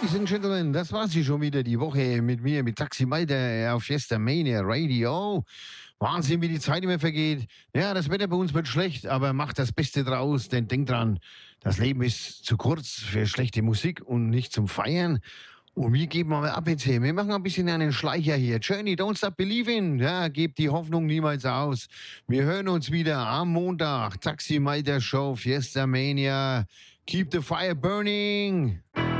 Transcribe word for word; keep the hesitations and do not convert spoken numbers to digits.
Ladies and Gentlemen, das war's hier schon wieder die Woche mit mir, mit Taxi Malta auf Fiesta Mania Radio. Wahnsinn, wie die Zeit immer vergeht. Ja, das Wetter bei uns wird schlecht, aber macht das Beste draus, denn denkt dran, das Leben ist zu kurz für schlechte Musik und nicht zum Feiern. Und wir geben mal ab jetzt hier. Wir machen ein bisschen einen Schleicher hier. Journey, don't stop believing. Ja, gebt die Hoffnung niemals aus. Wir hören uns wieder am Montag. Taxi Malta Show, Fiesta Mania. Keep the fire burning.